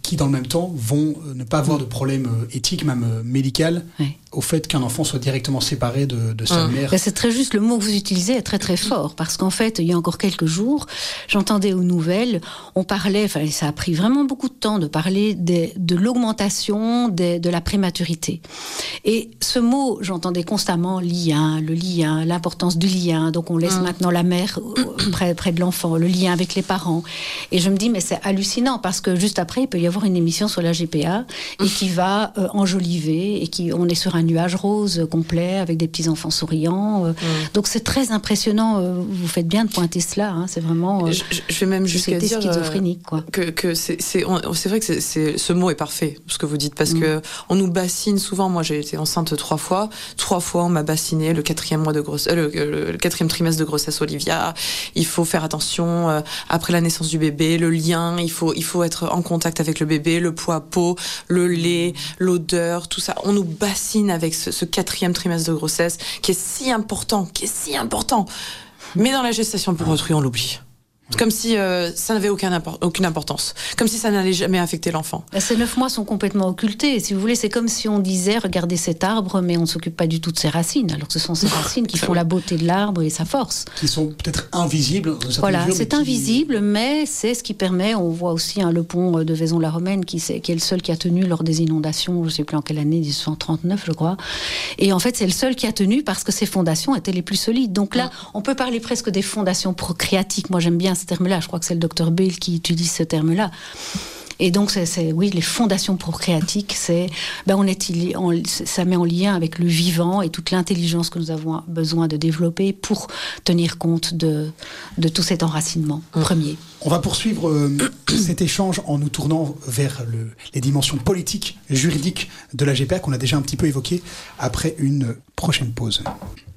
qui dans le même temps vont ne pas avoir de problème éthique, même médical, au fait qu'un enfant soit directement séparé de sa mère. C'est très juste, le mot que vous utilisez est très très fort, parce qu'en fait, il y a encore quelques jours, j'entendais aux nouvelles, on parlait, ça a pris vraiment beaucoup de temps de parler de l'augmentation de la prématurité. Et ce mot, j'entendais constamment le lien, l'importance du lien, donc on laisse maintenant la mère près de l'enfant, le lien avec les parents. Et je me dis, mais c'est hallucinant, parce que juste après, il peut y avoir une émission sur la GPA, et qui va enjoliver, et on est sur un nuage rose complet, avec des petits-enfants souriants. Donc c'est très impressionnant, vous faites bien de pointer cela, hein, c'est vraiment... je vais même jusqu'à dire schizophrénique, quoi. Que c'est vrai que ce mot est parfait, ce que vous dites, parce que on nous bassine souvent. Moi, j'ai été enceinte 3 fois. 3 fois, on m'a bassiné le 4e mois de grossesse, le 4e trimestre de grossesse, Olivia. Il faut faire attention après la naissance du bébé, le lien. Il faut être en contact avec le bébé, le poids peau, le lait, l'odeur, tout ça. On nous bassine avec ce 4e trimestre de grossesse qui est si important. Mais dans la gestation pour autrui, on l'oublie. Comme si ça n'avait aucune importance. Comme si ça n'allait jamais affecter l'enfant. Ces 9 mois sont complètement occultés. Si vous voulez, c'est comme si on disait, regardez cet arbre, mais on ne s'occupe pas du tout de ses racines. Alors que ce sont ces racines qui font la beauté de l'arbre et sa force. Qui sont peut-être invisibles. Voilà, c'est invisible, mais c'est ce qui permet, on voit aussi le pont de Vaison-la-Romaine, qui est le seul qui a tenu lors des inondations, je ne sais plus en quelle année, 1839 je crois. Et en fait, c'est le seul qui a tenu parce que ses fondations étaient les plus solides. Donc là, on peut parler presque des fondations procréatiques. Moi, j'aime bien ce terme-là. Je crois que c'est le docteur Bale qui utilise ce terme-là. Et donc, oui, les fondations procréatiques, ça met en lien avec le vivant et toute l'intelligence que nous avons besoin de développer pour tenir compte de tout cet enracinement premier. On va poursuivre cet échange en nous tournant vers les dimensions politiques, juridiques de la GPA qu'on a déjà un petit peu évoquées après une prochaine pause.